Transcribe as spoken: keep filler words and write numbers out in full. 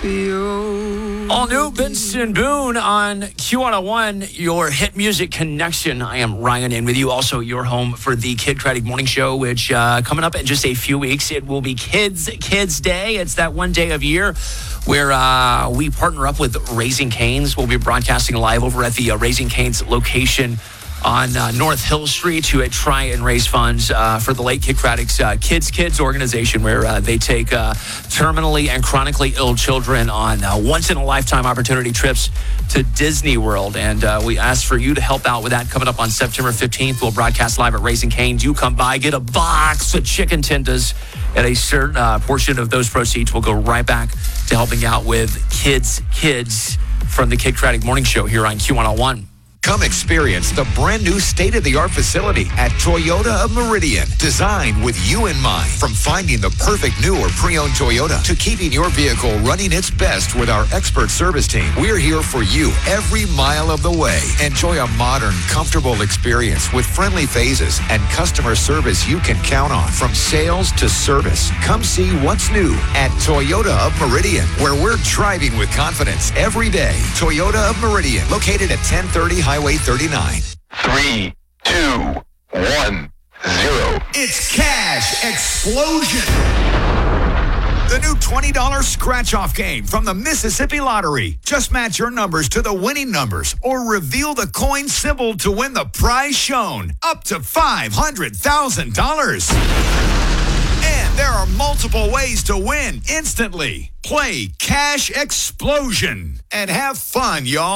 All new Benson Boone on Q one oh one, your hit music connection. I am Ryan in with you. Also, your home for the Kid Craddock Morning Show, which uh, coming up in just a few weeks, it will be Kids Kids Day. It's that one day of year where uh, we partner up with Raising Cane's. We'll be broadcasting live over at the uh, Raising Cane's location on uh, North Hill Street to uh, try and raise funds uh, for the late Kid Craddock's uh, Kids Kids organization, where uh, they take uh, terminally and chronically ill children on uh, once-in-a-lifetime opportunity trips to Disney World. And uh, we asked for you to help out with that coming up on September fifteenth. We'll broadcast live at Raising Cane's. You come by, get a box of chicken tenders, and a certain uh, portion of those proceeds will go right back to helping out with Kids Kids from the Kid Craddock Morning Show here on Q one oh one. Come experience the brand new state-of-the-art facility at Toyota of Meridian. Designed with you in mind. From finding the perfect new or pre-owned Toyota to keeping your vehicle running its best with our expert service team. We're here for you every mile of the way. Enjoy a modern, comfortable experience with friendly phases and customer service you can count on. From sales to service. Come see what's new at Toyota of Meridian, where we're driving with confidence every day. Toyota of Meridian, located at ten thirty Highway thirty-nine. Three, two, one, zero. It's Cash Explosion. The new twenty dollars scratch-off game from the Mississippi Lottery. Just match your numbers to the winning numbers or reveal the coin symbol to win the prize shown. Up to five hundred thousand dollars. And there are multiple ways to win instantly. Play Cash Explosion and have fun, y'all.